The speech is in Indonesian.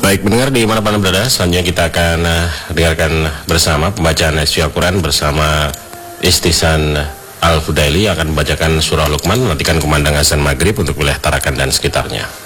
Baik, mendengar di mana-mana berada, selanjutnya kita akan dengarkan bersama pembacaan ayat Al-Quran bersama Istisan Al-Fudaili yang akan membacakan surah Luqman. Nantikan kumandang azan maghrib untuk wilayah Tarakan dan sekitarnya.